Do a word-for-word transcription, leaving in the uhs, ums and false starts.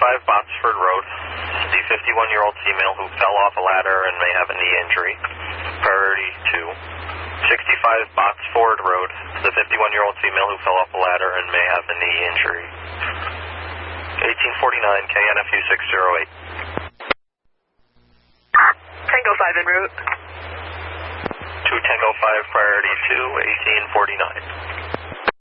sixty-five Botsford Road, the fifty-one-year-old female who fell off a ladder and may have a knee injury. Priority two. sixty-five Botsford Road, the fifty-one-year-old female who fell off a ladder and may have a knee injury. eighteen forty-nine K N F U six zero eight. Tango five en route. two Tango five, priority two, eighteen forty-nine.